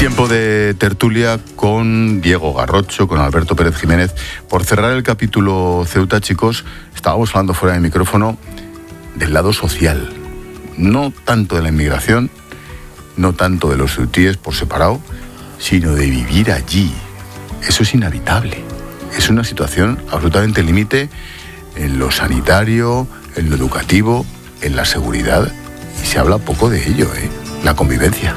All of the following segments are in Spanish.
Tiempo de tertulia con Diego Garrocho, con Alberto Pérez Jiménez. Por cerrar el capítulo Ceuta, chicos, estábamos hablando fuera de micrófono del lado social. No tanto de la inmigración, no tanto de los ceutíes por separado, sino de vivir allí. Eso es inhabitable. Es una situación absolutamente límite en lo sanitario, en lo educativo, en la seguridad. Y se habla poco de ello, la convivencia.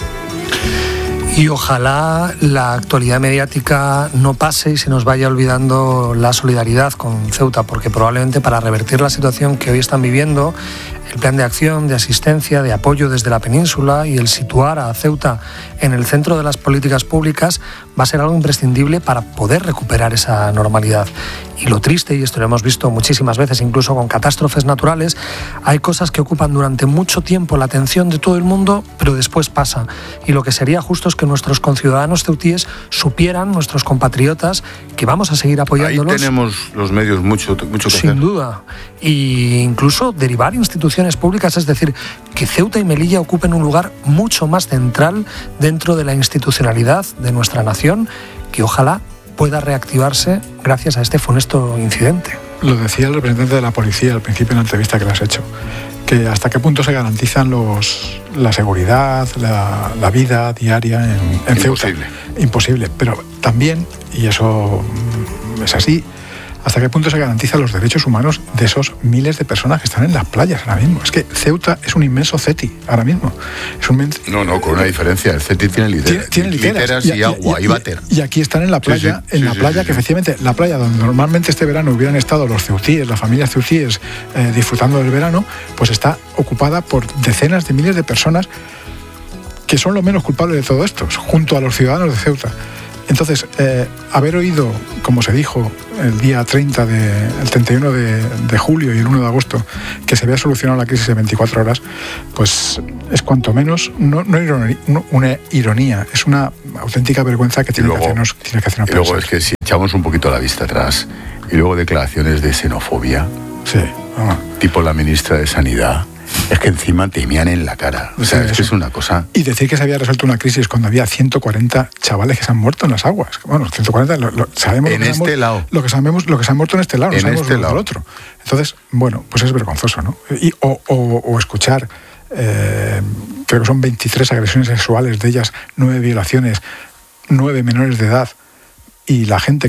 Y ojalá la actualidad mediática no pase y se nos vaya olvidando la solidaridad con Ceuta, porque probablemente para revertir la situación que hoy están viviendo, el plan de acción, de asistencia, de apoyo desde la península y el situar a Ceuta en el centro de las políticas públicas va a ser algo imprescindible para poder recuperar esa normalidad. Y lo triste, y esto lo hemos visto muchísimas veces, incluso con catástrofes naturales, hay cosas que ocupan durante mucho tiempo la atención de todo el mundo, pero después pasa. Y lo que sería justo es que nuestros conciudadanos ceutíes supieran, nuestros compatriotas, que vamos a seguir apoyándolos. Ahí tenemos los medios mucho que hacer. Sin duda. E incluso derivar instituciones públicas, es decir, que Ceuta y Melilla ocupen un lugar mucho más central dentro de la institucionalidad de nuestra nación, que ojalá pueda reactivarse gracias a este funesto incidente. Lo decía el representante de la policía al principio en la entrevista que le has hecho, que hasta qué punto se garantizan la seguridad, la vida diaria en Ceuta. Imposible. Pero también, y eso es así, hasta qué punto se garantizan los derechos humanos de esos miles de personas que están en las playas ahora mismo. Es que Ceuta es un inmenso CETI ahora mismo. No, con una diferencia. El CETI tiene literas y agua y váter. Y aquí están en la playa, que efectivamente, la playa donde normalmente este verano hubieran estado los ceutíes, las familias ceutíes disfrutando del verano, pues está ocupada por decenas de miles de personas que son los menos culpables de todo esto, junto a los ciudadanos de Ceuta. Entonces, haber oído, como se dijo el día el 31 de julio y el 1 de agosto, que se había solucionado la crisis en 24 horas, pues es cuanto menos, no una ironía, es una auténtica vergüenza que tiene que hacernos pensar. Y luego es que si echamos un poquito la vista atrás, y luego declaraciones de xenofobia, tipo la ministra de Sanidad, es que encima te mean en la cara. O sea, es que es una cosa... Y decir que se había resuelto una crisis cuando había 140 chavales que se han muerto en las aguas. Bueno, 140, sabemos en este lado. Lo que se han muerto en este lado, no sabemos lo del otro. Entonces, bueno, pues es vergonzoso, ¿no? O escuchar, creo que son 23 agresiones sexuales, de ellas 9 violaciones, 9 menores de edad, y la gente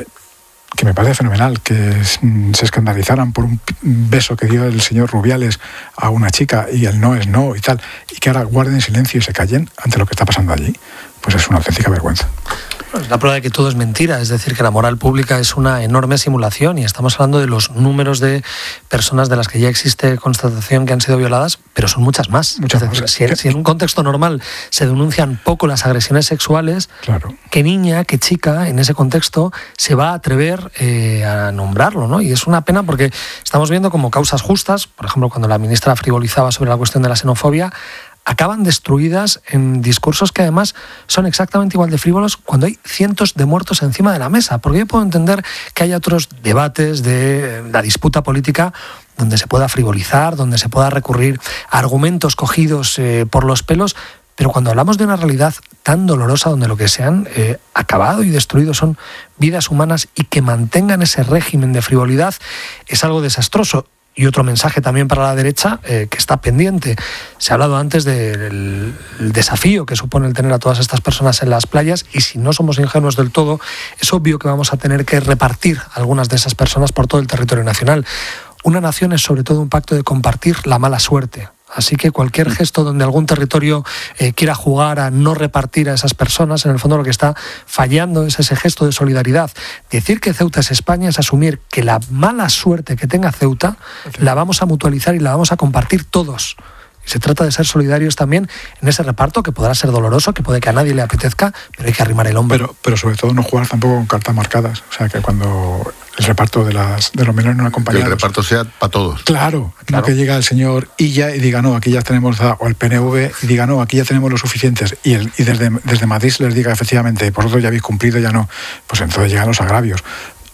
que me parece fenomenal, que se escandalizaran por un beso que dio el señor Rubiales a una chica y el no es no y tal, y que ahora guarden silencio y se callen ante lo que está pasando allí, pues es una auténtica vergüenza. Es la prueba de que todo es mentira, es decir, que la moral pública es una enorme simulación y estamos hablando de los números de personas de las que ya existe constatación que han sido violadas, pero son muchas más. Si en un contexto normal se denuncian poco las agresiones sexuales, claro, ¿qué niña, qué chica en ese contexto se va a atrever a nombrarlo, ¿no? Y es una pena porque estamos viendo como causas justas, por ejemplo, cuando la ministra frivolizaba sobre la cuestión de la xenofobia, acaban destruidas en discursos que además son exactamente igual de frívolos cuando hay cientos de muertos encima de la mesa. Porque yo puedo entender que haya otros debates de la disputa política donde se pueda frivolizar, donde se pueda recurrir a argumentos cogidos por los pelos, pero cuando hablamos de una realidad tan dolorosa donde lo que se han acabado y destruido son vidas humanas y que mantengan ese régimen de frivolidad es algo desastroso. Y otro mensaje también para la derecha que está pendiente. Se ha hablado antes del desafío que supone el tener a todas estas personas en las playas y si no somos ingenuos del todo, es obvio que vamos a tener que repartir algunas de esas personas por todo el territorio nacional. Una nación es sobre todo un pacto de compartir la mala suerte. Así que cualquier gesto donde algún territorio quiera jugar a no repartir a esas personas, en el fondo lo que está fallando es ese gesto de solidaridad. Decir que Ceuta es España es asumir que la mala suerte que tenga Ceuta la vamos a mutualizar y la vamos a compartir todos. Se trata de ser solidarios también en ese reparto que podrá ser doloroso, que puede que a nadie le apetezca, pero hay que arrimar el hombro. Pero sobre todo no jugar tampoco con cartas marcadas. O sea, que cuando el reparto de los menores no acompañados... Que el reparto sea para todos. Claro, no que llega el señor Illa y diga, no, aquí ya tenemos... O el PNV y diga, no, aquí ya tenemos los suficientes. Y desde Madrid se les diga, efectivamente, vosotros ya habéis cumplido, ya no. Pues entonces llegan los agravios.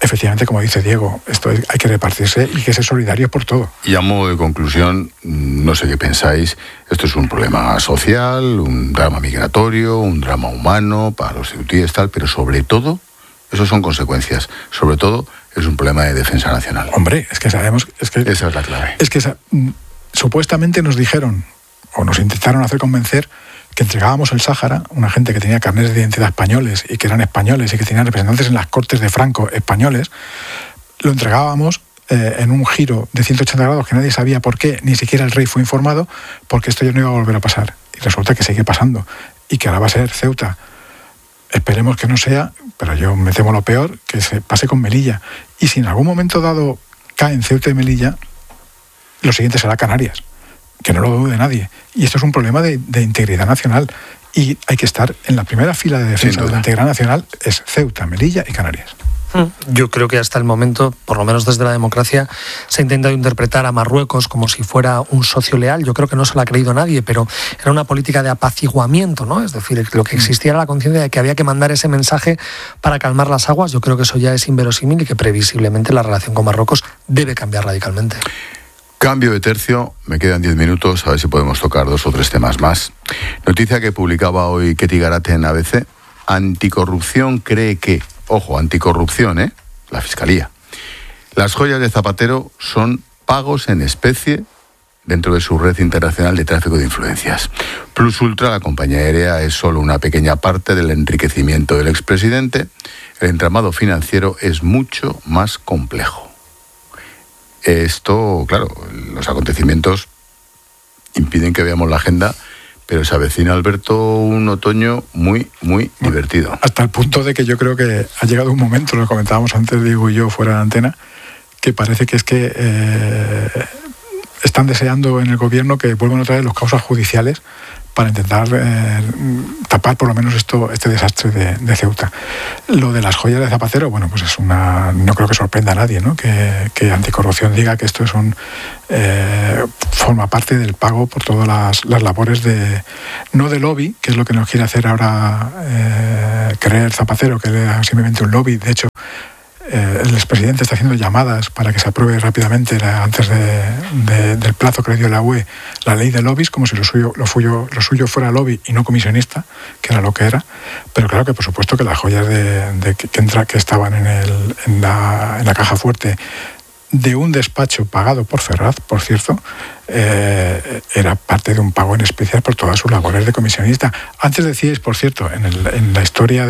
efectivamente, como dice Diego, esto hay que repartirse y que ser solidarios por todo. Y a modo de conclusión, no sé qué pensáis, esto es un problema social, un drama migratorio, un drama humano para los ceutíes, tal, pero sobre todo, eso son consecuencias, sobre todo es un problema de defensa nacional. Hombre, es que sabemos... Esa es la clave. Es que supuestamente nos dijeron, o nos intentaron hacer convencer, que entregábamos el Sáhara, una gente que tenía carnets de identidad españoles y que eran españoles y que tenían representantes en las cortes de Franco españoles, lo entregábamos en un giro de 180 grados que nadie sabía por qué, ni siquiera el rey fue informado, porque esto ya no iba a volver a pasar. Y resulta que sigue pasando y que ahora va a ser Ceuta. Esperemos que no sea, pero yo me temo lo peor, que se pase con Melilla. Y si en algún momento dado caen Ceuta y Melilla, lo siguiente será Canarias. Que no lo dude nadie. Y esto es un problema de integridad nacional. Y hay que estar en la primera fila de defensa de la integridad nacional, es Ceuta, Melilla y Canarias. Yo creo que hasta el momento, por lo menos desde la democracia, se ha intentado interpretar a Marruecos como si fuera un socio leal. Yo creo que no se lo ha creído nadie, pero era una política de apaciguamiento, ¿no? Es decir, lo que existía era la conciencia de que había que mandar ese mensaje para calmar las aguas. Yo creo que eso ya es inverosímil y que previsiblemente la relación con Marruecos debe cambiar radicalmente. Cambio de tercio, me quedan 10 minutos, a ver si podemos tocar 2 o 3 temas más. Noticia que publicaba hoy Ketty Garate en ABC. Anticorrupción cree que, ojo, anticorrupción, la Fiscalía. Las joyas de Zapatero son pagos en especie dentro de su red internacional de tráfico de influencias. Plus Ultra, la compañía aérea, es solo una pequeña parte del enriquecimiento del expresidente. El entramado financiero es mucho más complejo. Esto, claro, los acontecimientos impiden que veamos la agenda, pero se avecina, Alberto, un otoño muy, muy divertido. Hasta el punto de que yo creo que ha llegado un momento, lo comentábamos antes Diego y yo fuera de antena, que parece que es que están deseando en el gobierno que vuelvan otra vez los causas judiciales para intentar tapar por lo menos este desastre de Ceuta. Lo de las joyas de Zapatero, bueno, pues es no creo que sorprenda a nadie, ¿no? Que Anticorrupción diga que esto es forma parte del pago por todas las labores no de lobby, que es lo que nos quiere hacer ahora creer Zapatero, que era simplemente un lobby. De hecho, el expresidente está haciendo llamadas para que se apruebe rápidamente antes del plazo que le dio la UE la ley de lobbies, como si lo suyo fuera lobby y no comisionista, que era lo que era. Pero claro que por supuesto que las joyas que estaban en la caja fuerte de un despacho pagado por Ferraz, por cierto, era parte de un pago en especial por todas sus labores de comisionista. Antes decíais, por cierto, en la historia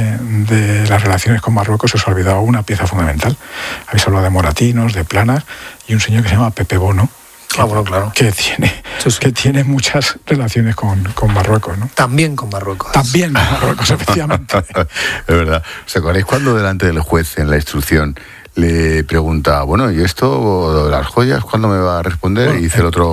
de las relaciones con Marruecos se os ha olvidado una pieza fundamental. Habéis hablado de moratinos, de planas, y un señor que se llama Pepe Bono, claro. que tiene muchas relaciones con Marruecos, ¿no? También con Marruecos. También con Marruecos, efectivamente. Es verdad. ¿Os acordáis cuando delante del juez en la instrucción le pregunta, bueno, ¿y esto de las joyas cuándo me va a responder? Bueno, y dice el otro,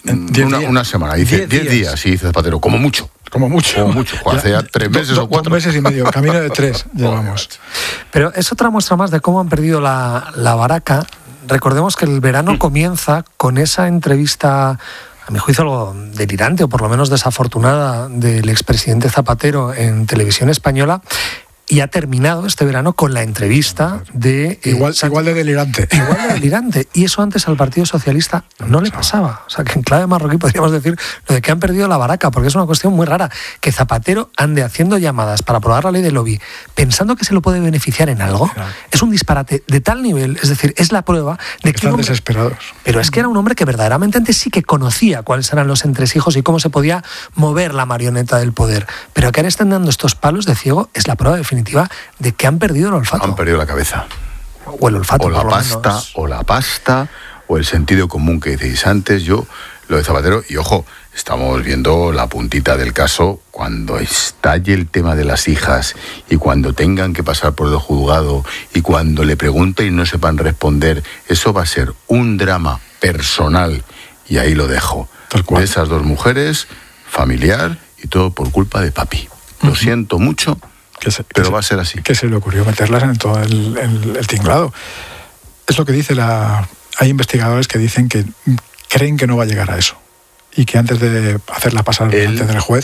una semana. Dice 10 días. Y dice Zapatero, como mucho. Como mucho. Hace ya 3 meses o 4. 2 meses y medio, camino de 3 llevamos. Pero es otra muestra más de cómo han perdido la baraca. Recordemos que el verano comienza con esa entrevista, a mi juicio algo delirante o por lo menos desafortunada, del expresidente Zapatero en televisión española. Y ha terminado este verano con la entrevista de... Igual de delirante. Igual de delirante. Y eso antes al Partido Socialista no le pasaba. O sea, que en clave marroquí podríamos decir lo de que han perdido la baraca, porque es una cuestión muy rara. Que Zapatero ande haciendo llamadas para aprobar la ley de lobby, pensando que se lo puede beneficiar en algo, es un disparate de tal nivel. Es decir, es la prueba de que... Están desesperados. Pero es que era un hombre que verdaderamente antes sí que conocía cuáles eran los entresijos y cómo se podía mover la marioneta del poder. Pero que ahora están dando estos palos de ciego es la prueba definitiva de que han perdido el olfato. Han perdido la cabeza. O el olfato. O la pasta, o el sentido común que decís antes. Lo de Zapatero, y ojo, estamos viendo la puntita del caso cuando estalle el tema de las hijas y cuando tengan que pasar por el juzgado y cuando le pregunten y no sepan responder. Eso va a ser un drama personal, y ahí lo dejo. De esas 2 mujeres, familiar, y todo por culpa de papi. Lo siento mucho, pero va a ser así. Que se le ocurrió meterlas en todo el tinglado. Es lo que dice hay investigadores que dicen que creen que no va a llegar a eso y que antes de hacerla pasar delante del juez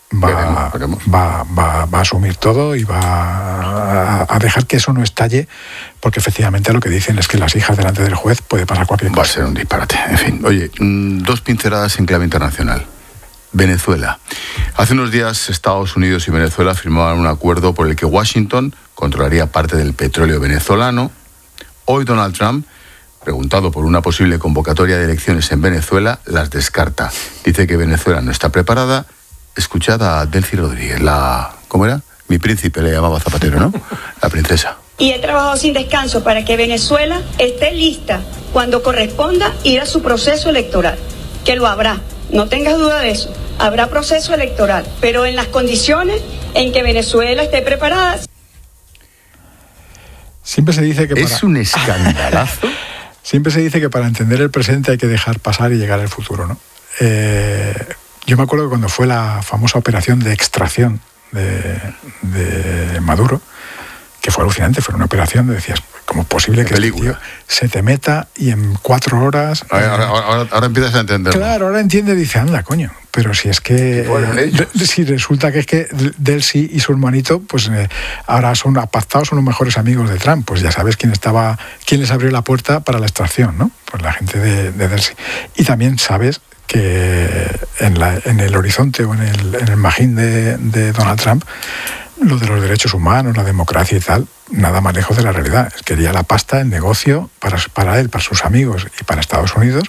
va a asumir todo y va a dejar que eso no estalle, porque efectivamente lo que dicen es que las hijas delante del juez puede pasar cualquier cosa. Va a ser un disparate. En fin, oye, dos pinceladas en clave internacional. Venezuela. Hace unos días Estados Unidos y Venezuela firmaban un acuerdo por el que Washington controlaría parte del petróleo venezolano. Hoy Donald Trump, preguntado por una posible convocatoria de elecciones en Venezuela, las descarta. Dice que Venezuela no está preparada. Escuchad a Delcy Rodríguez, ¿cómo era? Mi príncipe le llamaba Zapatero, ¿no? La princesa. Y he trabajado sin descanso para que Venezuela esté lista cuando corresponda ir a su proceso electoral, que lo habrá. No tengas duda de eso. Habrá proceso electoral, pero en las condiciones en que Venezuela esté preparada. Siempre se dice que es un escandalazo. Siempre se dice que para entender el presente hay que dejar pasar y llegar al futuro, ¿no? Yo me acuerdo que cuando fue la famosa operación de extracción de Maduro, que fue alucinante, fue una operación de decías, ¿cómo es posible que este tío se te meta y en 4 horas... Ahora empiezas a entenderlo. Claro, ahora entiende y dice, anda, coño, pero si es que... si resulta que es que Delcy y su hermanito, pues ahora son apactados, son los mejores amigos de Trump, pues ya sabes quién les abrió la puerta para la extracción, ¿no? Pues la gente de Delcy. Y también sabes que en el horizonte o en el magín de Donald Trump, lo de los derechos humanos, la democracia y tal, nada más lejos de la realidad. Quería la pasta, el negocio, para él, para sus amigos y para Estados Unidos.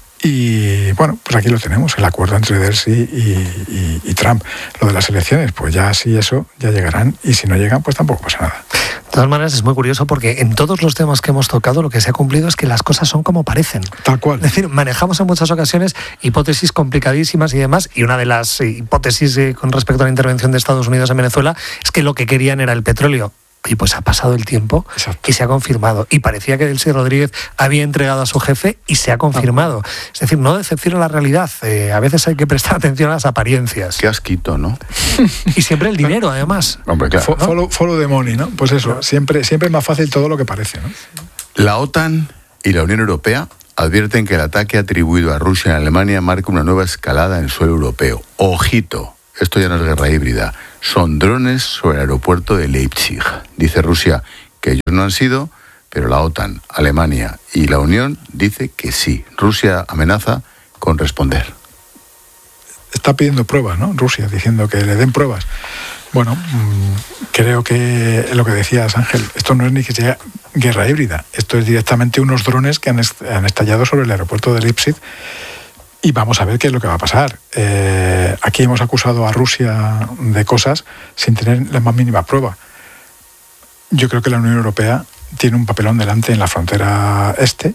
Y bueno, pues aquí lo tenemos, el acuerdo entre Delcy y Trump. Lo de las elecciones, pues ya sí, eso, ya llegarán. Y si no llegan, pues tampoco pasa nada. De todas maneras, es muy curioso porque en todos los temas que hemos tocado lo que se ha cumplido es que las cosas son como parecen. Tal cual. Es decir, manejamos en muchas ocasiones hipótesis complicadísimas y demás, y una de las hipótesis con respecto a la intervención de Estados Unidos en Venezuela es que lo que querían era el petróleo. Y pues ha pasado el tiempo. Exacto. Y se ha confirmado. Y parecía que Delcy Rodríguez había entregado a su jefe y se ha confirmado. Es decir, no decepciona la realidad. A veces hay que prestar atención a las apariencias. Qué asquito, ¿no? Y siempre el dinero, además. Hombre, claro. Follow the money, ¿no? Pues eso, claro. Siempre es más fácil todo lo que parece, ¿no? La OTAN y la Unión Europea advierten que el ataque atribuido a Rusia en Alemania marca una nueva escalada en el suelo europeo. Ojito, esto ya no es guerra híbrida. Son drones sobre el aeropuerto de Leipzig. Dice Rusia que ellos no han sido, pero la OTAN, Alemania y la Unión dice que sí. Rusia amenaza con responder. Está pidiendo pruebas, ¿no? Rusia, diciendo que le den pruebas. Bueno, creo que lo que decías, Ángel, esto no es ni siquiera guerra híbrida. Esto es directamente unos drones que han estallado sobre el aeropuerto de Leipzig. Y vamos a ver qué es lo que va a pasar. Aquí hemos acusado a Rusia de cosas sin tener la más mínima prueba. Yo creo que la Unión Europea tiene un papelón delante en la frontera este.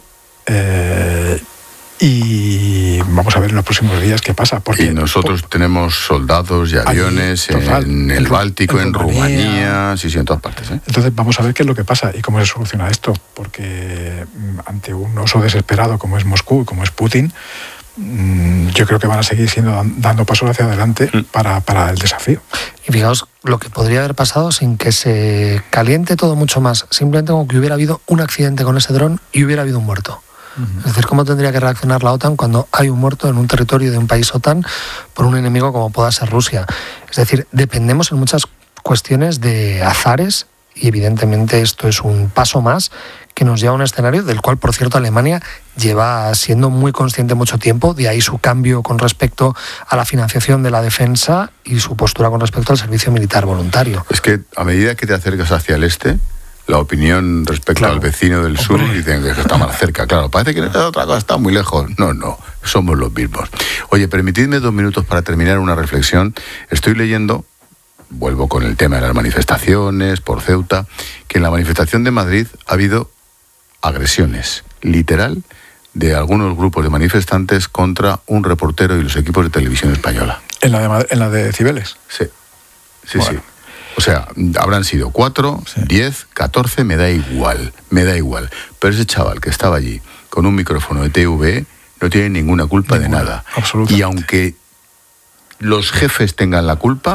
Y vamos a ver en los próximos días qué pasa. Porque, y nosotros tenemos soldados y aviones en el Báltico, en Rumanía, sí, en todas partes. Entonces vamos a ver qué es lo que pasa y cómo se soluciona esto. Porque ante un oso desesperado como es Moscú y como es Putin, yo creo que van a seguir dando pasos hacia adelante para el desafío. Y fijaos lo que podría haber pasado sin que se caliente todo mucho más, simplemente como que hubiera habido un accidente con ese dron y hubiera habido un muerto. Es decir, ¿cómo tendría que reaccionar la OTAN cuando hay un muerto en un territorio de un país OTAN por un enemigo como pueda ser Rusia? Es decir, dependemos en muchas cuestiones de azares y evidentemente esto es un paso más que nos lleva a un escenario del cual, por cierto, Alemania lleva siendo muy consciente mucho tiempo, de ahí su cambio con respecto a la financiación de la defensa y su postura con respecto al servicio militar voluntario. Es que a medida que te acercas hacia el este, la opinión respecto al vecino del sur dicen que está más cerca. Claro, parece que otra cosa está muy lejos. No, somos los mismos. Oye, permitidme 2 minutos para terminar una reflexión. Estoy leyendo, vuelvo con el tema de las manifestaciones por Ceuta, que en la manifestación de Madrid ha habido agresiones, literal, de algunos grupos de manifestantes contra un reportero y los equipos de televisión española. ¿En la de Cibeles? Sí. O sea, habrán sido 4, 10, 14, me da igual. Pero ese chaval que estaba allí con un micrófono de TV no tiene ninguna culpa de nada. Absolutamente. Y aunque los jefes tengan la culpa,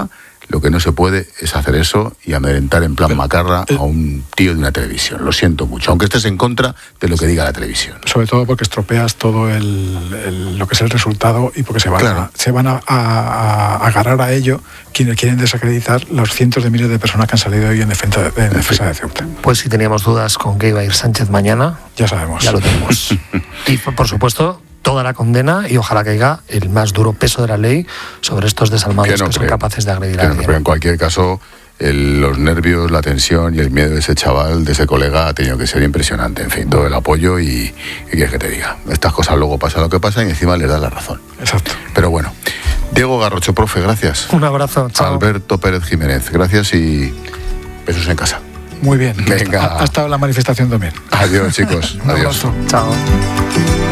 Lo que no se puede es hacer eso y amedrentar en plan macarra a un tío de una televisión. Lo siento mucho, aunque estés en contra de lo que diga la televisión. Sobre todo porque estropeas todo lo que es el resultado y porque se van a agarrar a ello quienes quieren desacreditar los cientos de miles de personas que han salido hoy en defensa de Ceuta. Pues si teníamos dudas con qué iba a ir Sánchez mañana, ya sabemos. Ya lo tenemos. Y por supuesto, toda la condena y ojalá caiga el más duro peso de la ley sobre estos desalmados que son capaces de agredir a alguien. Pero en cualquier caso, los nervios, la tensión y el miedo de ese chaval, de ese colega, ha tenido que ser impresionante. En fin, todo el apoyo y ¿qué quieres que te diga? Estas cosas luego pasa lo que pasa y encima les da la razón. Exacto. Pero bueno, Diego Garrocho, profe, gracias. Un abrazo, chao. Alberto Pérez Jiménez, gracias y besos en casa. Muy bien. Venga. Hasta la manifestación también. Adiós, chicos. Un Adiós. abrazo. Chao.